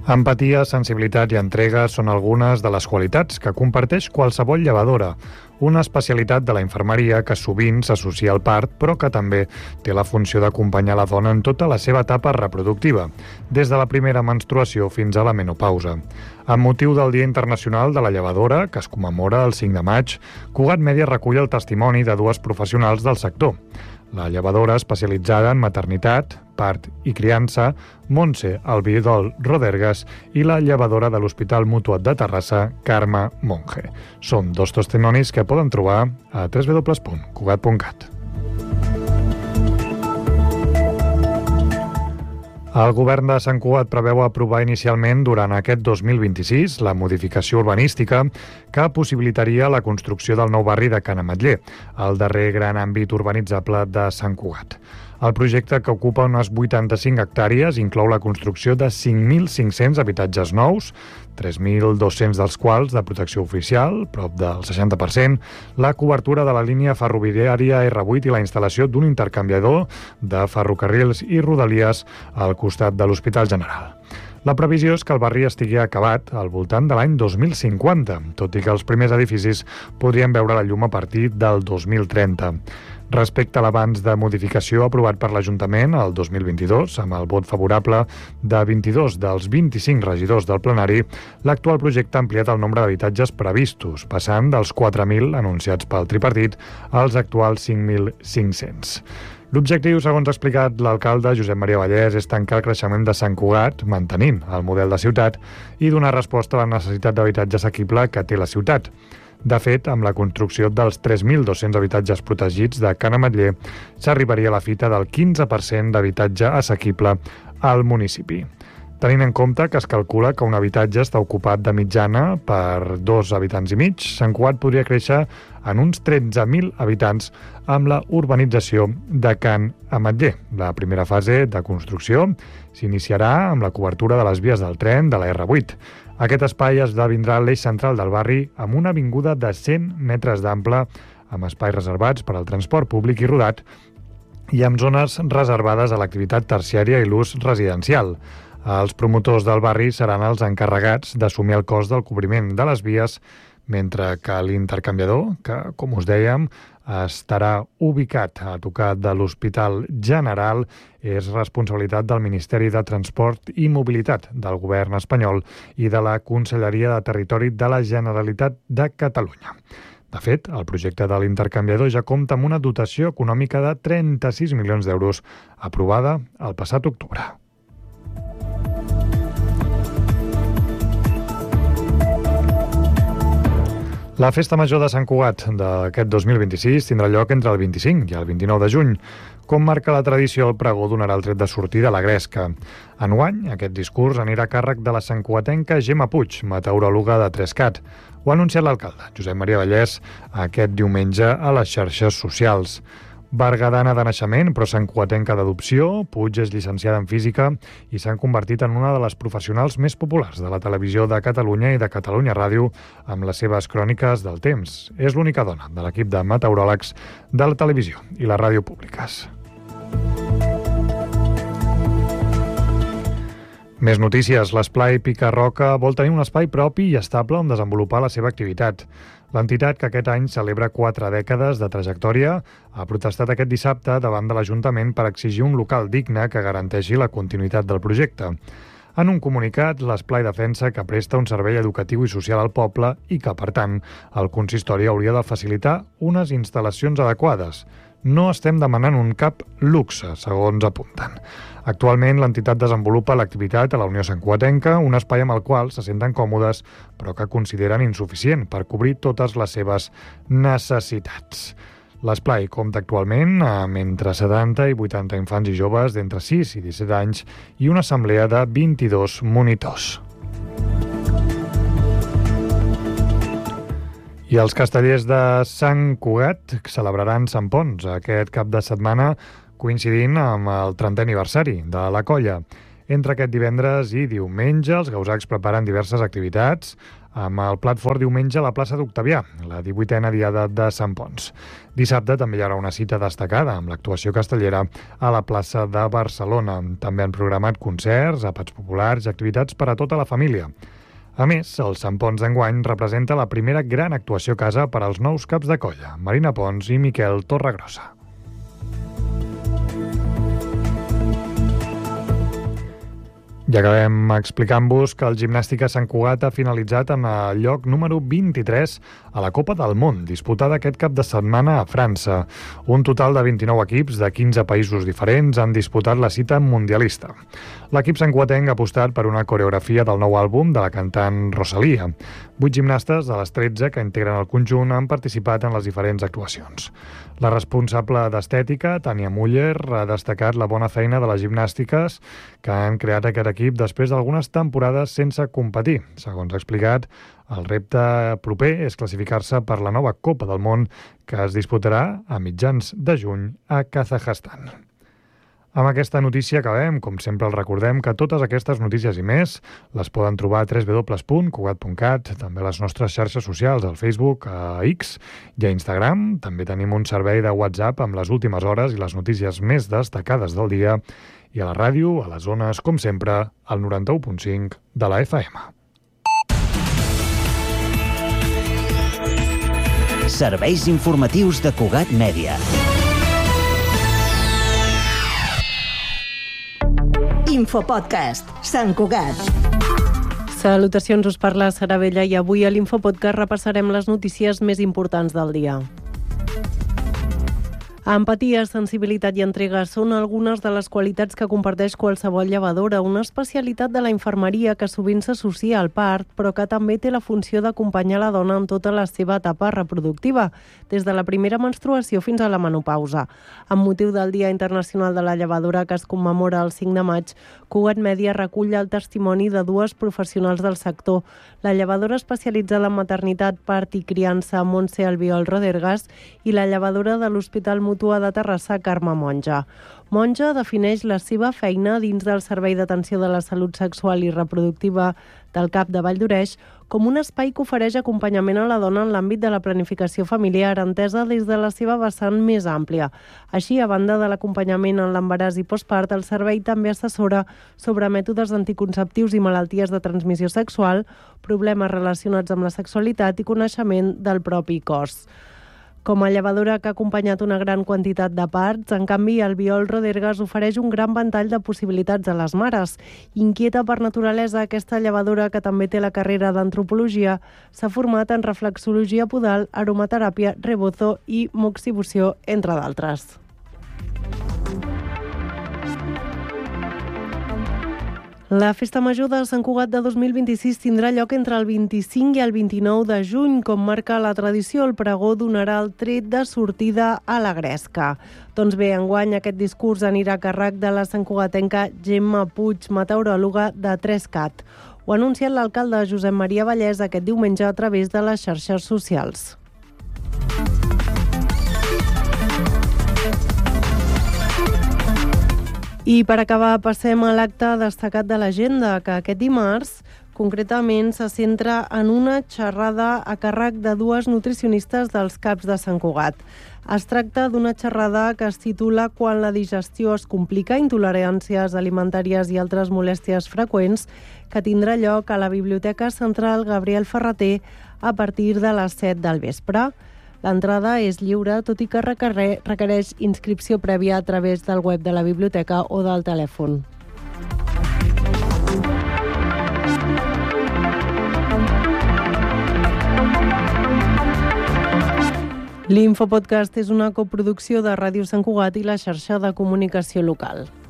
Empatia, sensibilitat i entrega són algunes de les qualitats que comparteix qualsevol llevadora, una especialitat de la infermeria que sovint s'associa al part, però que també té la funció d'acompanyar la dona en tota la seva etapa reproductiva, des de la primera menstruació fins a la menopausa. Amb motiu del Dia Internacional de la Llevadora, que es commemora el 5 de maig, Cugat Mèdia recull el testimoni de dues professionals del sector. La llevadora especialitzada en maternitat, part i criança, Montse Albidol Rodergas, i la llevadora de l'Hospital Mutuat de Terrassa, Carme Monge. Són dos testimonis que poden trobar a www.cugat.cat. El govern de Sant Cugat preveu aprovar inicialment durant aquest 2026 la modificació urbanística que possibilitaria la construcció del nou barri de Can Ametller, el darrer gran àmbit urbanitzable de Sant Cugat. El projecte, que ocupa unes 85 hectàrees, inclou la construcció de 5.500 habitatges nous, 3.200 dels quals de protecció oficial, prop del 60%, la cobertura de la línia ferroviària R8 i la instal·lació d'un intercanviador de ferrocarrils i rodalies al costat de l'Hospital General. La previsió és que el barri estigui acabat al voltant de l'any 2050, tot i que els primers edificis podrien veure la llum a partir del 2030. Respecte a l'avanç de modificació aprovat per l'Ajuntament el 2022, amb el vot favorable de 22 dels 25 regidors del plenari, l'actual projecte ha ampliat el nombre d'habitatges previstos, passant dels 4.000 anunciats pel tripartit als actuals 5.500. L'objectiu, segons ha explicat l'alcalde Josep Maria Vallès, és tancar el creixement de Sant Cugat, mantenint el model de ciutat, i donar resposta a la necessitat d'habitatge assequible que té la ciutat. De fet, amb la construcció dels 3.200 habitatges protegits de Can Ametller, s'arribaria a la fita del 15% d'habitatge assequible al municipi. Tenint en compte que es calcula que un habitatge està ocupat de mitjana per 2 habitants i mig, Sant Cugat podria créixer en uns 13.000 habitants amb la urbanització de Can Ametller. La primera fase de construcció s'iniciarà amb la cobertura de les vies del tren de la R8. Aquest espai esdevindrà l'eix central del barri amb una avinguda de 100 metres d'ample, amb espais reservats per al transport públic i rodat i amb zones reservades a l'activitat terciària i l'ús residencial. Els promotors del barri seran els encarregats d'assumir el cost del cobriment de les vies, mentre que l'intercanviador, que, com us dèiem, estarà ubicat a tocar de l'Hospital General, és responsabilitat del Ministeri de Transport i Mobilitat del Govern espanyol i de la Conselleria de Territori de la Generalitat de Catalunya. De fet, el projecte de l'intercanviador ja compta amb una dotació econòmica de 36 milions d'euros, aprovada el passat octubre. La Festa Major de Sant Cugat d'aquest 2026 tindrà lloc entre el 25 i el 29 de juny. Com marca la tradició, el pregó donarà el tret de sortida a la gresca. Enguany, aquest discurs anirà a càrrec de la santcugatenca Gemma Puig, meteoròloga de Trescat. Ho ha anunciat l'alcalde, Josep Maria Vallès, aquest diumenge a les xarxes socials. Bergadana de naixement, però santcugatenca d'adopció, Puig és llicenciada en física i s'han convertit en una de les professionals més populars de la televisió de Catalunya i de Catalunya Ràdio amb les seves cròniques del temps. És l'única dona de l'equip de meteoròlegs de la televisió i la ràdio públiques. Més notícies. L'Esplai Pica-Roca vol tenir un espai propi i estable on desenvolupar la seva activitat. L'entitat, que aquest any celebra 4 dècades de trajectòria, ha protestat aquest dissabte davant de l'Ajuntament per exigir un local digne que garanteixi la continuïtat del projecte. En un comunicat, l'Esplai defensa que presta un servei educatiu i social al poble i que, per tant, el consistori hauria de facilitar unes instal·lacions adequades. No estem demanant un cap luxe, segons apunten. Actualment, l'entitat desenvolupa l'activitat a la Unió Santcugatenca, un espai amb el qual se senten còmodes, però que consideren insuficient per cobrir totes les seves necessitats. L'Esplai compta actualment amb entre 70 i 80 infants i joves d'entre 6 i 17 anys i una assemblea de 22 monitors. I els castellers de Sant Cugat celebraran Sant Ponç aquest cap de setmana, coincidint amb el 30è aniversari de la colla. Entre aquest divendres i diumenge, els gausacs preparen diverses activitats, amb el plat fort diumenge a la plaça d'Octavià, la 18a Diada de Sant Ponç. Dissabte també hi haurà una cita destacada amb l'actuació castellera a la plaça de Barcelona. També han programat concerts, àpats populars i activitats per a tota la família. A més, el Sant Ponç d'enguany representa la primera gran actuació a casa per als nous caps de colla, Marina Pons i Miquel Torregrossa. I acabem explicant-vos que el Gimnàstica Sant Cugat ha finalitzat en el lloc número 23 a la Copa del Món, disputada aquest cap de setmana a França. Un total de 29 equips de 15 països diferents han disputat la cita mundialista. L'equip santcugatenc ha apostat per una coreografia del nou àlbum de la cantant Rosalia. 8 gimnastes de les 13 que integren el conjunt han participat en les diferents actuacions. La responsable d'estètica, Tània Muller, ha destacat la bona feina de les gimnàstiques que han creat aquest equip després d'algunes temporades sense competir. Segons ha explicat, el repte proper és classificar-se per la nova Copa del Món que es disputarà a mitjans de juny a Kazakhstan. Amb aquesta notícia acabem. Com sempre els recordem que totes aquestes notícies i més les poden trobar a www.cugat.cat, també a les nostres xarxes socials, al Facebook, a X i a Instagram. També tenim un servei de WhatsApp amb les últimes hores i les notícies més destacades del dia, i a la ràdio, a les zones, com sempre, al 91.5 de la FM. Serveis informatius de Cugat Mèdia. Infopodcast, Sant Cugat. Salutacions, us parla Sara Vella i avui a l'Infopodcast repassarem les notícies més importants del dia. Empatia, sensibilitat i entrega són algunes de les qualitats que comparteix qualsevol llevadora, una especialitat de la infermeria que sovint s'associa al part, però que també té la funció d'acompanyar la dona en tota la seva etapa reproductiva, des de la primera menstruació fins a la menopausa. Amb motiu del Dia Internacional de la Llevadora, que es commemora el 5 de maig, Cugat Mèdia recull el testimoni de dues professionals del sector, la llevadora especialitzada en maternitat, part i criança Montse Albiol Rodergas i la llevadora de l'Hospital Mútua de Terrassa, Carme Monja. Monja defineix la seva feina dins del Servei d'Atenció de la Salut Sexual i Reproductiva del CAP de Vall d'Oreix com un espai que ofereix acompanyament a la dona en l'àmbit de la planificació familiar, entesa des de la seva vessant més àmplia. Així, a banda de l'acompanyament en l'embaràs i postpart, el servei també assessora sobre mètodes anticonceptius i malalties de transmissió sexual, problemes relacionats amb la sexualitat i coneixement del propi cos. Com a llevadora que ha acompanyat una gran quantitat de parts, en canvi, Albiol Rodergas ofereix un gran ventall de possibilitats a les mares. Inquieta per naturalesa, aquesta llevadora, que també té la carrera d'antropologia, s'ha format en reflexologia podal, aromateràpia, rebozo i moxibució, entre d'altres. La Festa Major de Sant Cugat de 2026 tindrà lloc entre el 25 i el 29 de juny. Com marca la tradició, el pregó donarà el tret de sortida a la gresca. Doncs bé, enguany aquest discurs anirà a càrrec de la santcugatenca Gemma Puig, meteoròloga de 3CAT. Ho ha anunciat l'alcalde Josep Maria Vallès aquest diumenge a través de les xarxes socials. I per acabar passem a l'acte destacat de l'agenda, que aquest dimarts concretament se centra en una xerrada a càrrec de dues nutricionistes dels CAPs de Sant Cugat. Es tracta d'una xerrada que es titula Quan la digestió es complica, intoleràncies alimentàries i altres molèsties freqüents, que tindrà lloc a la Biblioteca Central Gabriel Ferrater a partir de les 7 del vespre. L'entrada és lliure, tot i que requereix inscripció prèvia a través del web de la biblioteca o del telèfon. L'Infopodcast és una coproducció de Ràdio Sant Cugat i la xarxa de comunicació local.